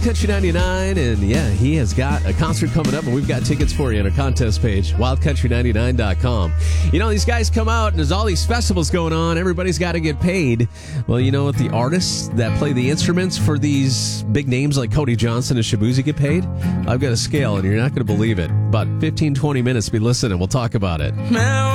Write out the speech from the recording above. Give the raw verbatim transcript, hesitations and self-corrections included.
Country ninety-nine, and yeah, he has got a concert coming up, and we've got tickets for you on our contest page, wild country ninety-nine dot com. You know, these guys come out, and there's all these festivals going on. Everybody's got to get paid. Well, you know what? The artists that play the instruments for these big names like Cody Johnson and Shabuzi get paid? I've got a scale, and you're not going to believe it. About fifteen, twenty minutes, be listening. We'll talk about it.